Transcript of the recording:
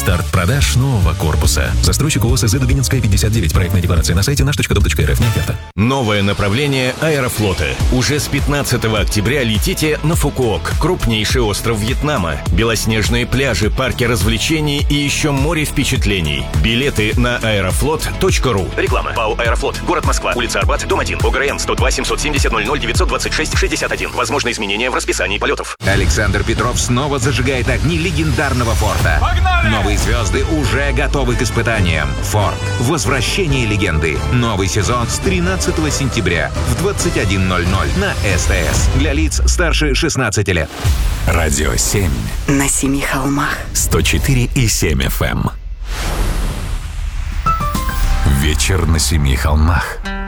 Старт продаж нового корпуса. Застройщик ООО СЗ Дубининская, 59. Проектная декларация на сайте наш.дом.рф. Не оферта. Новое направление Аэрофлота. Уже с 15 октября летите на Фукуок, крупнейший остров Вьетнама. Белоснежные пляжи, парки развлечений и еще море впечатлений. Билеты на аэрофлот.ру. Реклама. ПАО «Аэрофлот». Город Москва. Улица Арбат, дом 1. ОГРН 102 770 00 926 61. Возможно изменения в расписании полетов. Александр Петров снова зажигает огни легендарного Форда. Погнали! Новые звезды уже готовы к испытаниям. Форд. Возвращение легенды. Новый сезон с 13 сентября в 21:00 на СТС. Для лиц старше 16 лет. Радио 7. На семи холмах. 104,7 FM. Вечер на семи холмах.